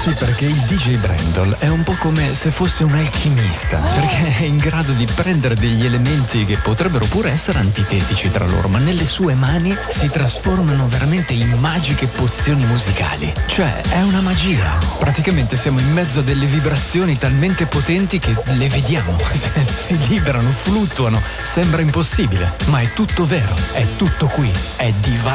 Sì, perché il DJ Brendel è un po' come se fosse un alchimista, perché è in grado di prendere degli elementi che potrebbero pure essere antitetici tra loro, ma nelle sue mani si trasformano veramente in magiche pozioni musicali. Cioè, è una magia. Praticamente siamo in mezzo a delle vibrazioni talmente potenti che le vediamo, si liberano, fluttuano, sembra impossibile, ma è tutto vero, è tutto qui, è Divine